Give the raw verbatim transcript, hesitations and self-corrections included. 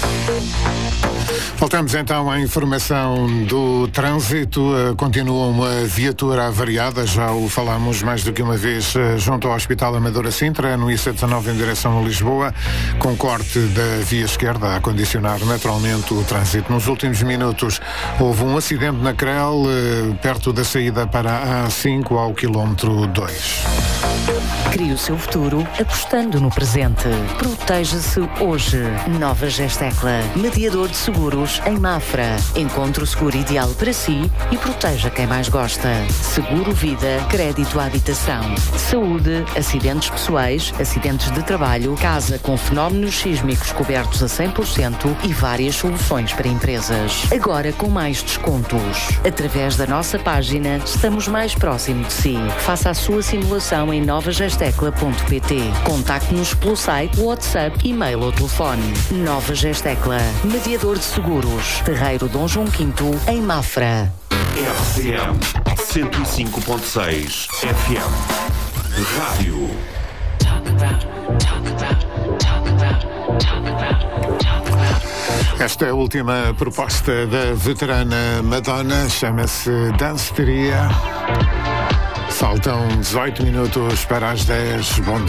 Voltamos então à informação do trânsito. Continua uma viatura avariada, já o falámos mais do que uma vez, junto ao Hospital Amadora Sintra, no I C dezanove em direção a Lisboa, com corte da via esquerda a condicionar naturalmente o trânsito. Nos últimos minutos houve um acidente na Crel, perto da saída para a A cinco, ao quilómetro dois. Crie o seu futuro apostando no presente. Proteja-se hoje. Nova Gestecla, mediador de seguros em Mafra. Encontre o seguro ideal para si e proteja quem mais gosta. Seguro vida, crédito à habitação, saúde, acidentes pessoais, acidentes de trabalho, casa com fenómenos sísmicos cobertos a cem por cento e várias soluções para empresas. Agora com mais descontos. Através da nossa página, estamos mais próximo de si. Faça a sua simulação em nova gestecla ponto pt. Contacte-nos pelo site, WhatsApp, e-mail ou telefone. Nova Gestecla, mediador de seguros. Terreiro Dom João quinto, em Mafra. R C M cento e cinco ponto seis F M. Rádio. Esta é a última proposta da veterana Madonna, chama-se Danceteria. Faltam dezoito minutos para as dez. Bom dia.